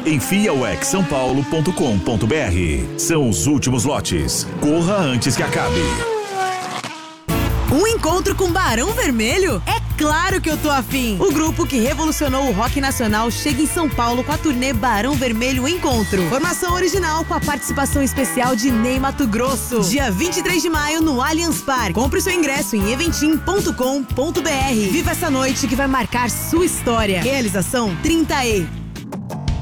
em fiauexsaopaulo.com.br. São os últimos lotes. Corra antes que acabe. Um encontro com Barão Vermelho? É claro que eu tô afim! O grupo que revolucionou o rock nacional chega em São Paulo com a turnê Barão Vermelho Encontro. Formação original com a participação especial de Ney Matogrosso. Dia 23 de maio no Allianz Parque. Compre seu ingresso em eventim.com.br. Viva essa noite que vai marcar sua história. Realização 30E.